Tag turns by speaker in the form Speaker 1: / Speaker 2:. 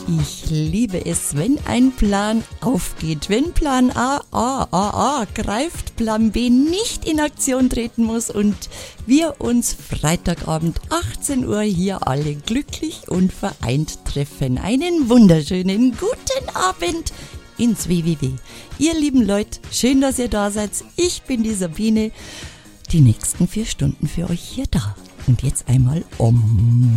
Speaker 1: Ich liebe es, wenn ein Plan aufgeht, wenn Plan A greift, Plan B nicht in Aktion treten muss und wir uns Freitagabend 18 Uhr hier alle glücklich und vereint treffen. Einen wunderschönen guten Abend ins WWW. Ihr lieben Leute, schön, dass ihr da seid. Ich bin die Sabine. Die nächsten 4 Stunden für euch hier da. Und jetzt einmal